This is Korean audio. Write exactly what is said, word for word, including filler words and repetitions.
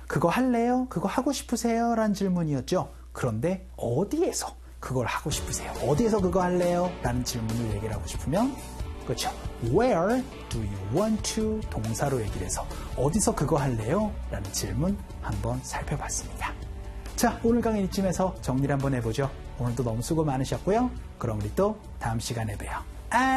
그거 할래요? 그거 하고 싶으세요? 라는 질문이었죠. 그런데 어디에서 그걸 하고 싶으세요? 어디에서 그거 할래요? 라는 질문을 얘기를 하고 싶으면 그렇죠. Where do you want to? 동사로 얘기를 해서 어디서 그거 할래요? 라는 질문 한번 살펴봤습니다. 자, 오늘 강의 이쯤에서 정리를 한번 해보죠. 오늘도 너무 수고 많으셨고요. 그럼 우리 또 다음 시간에 봬요.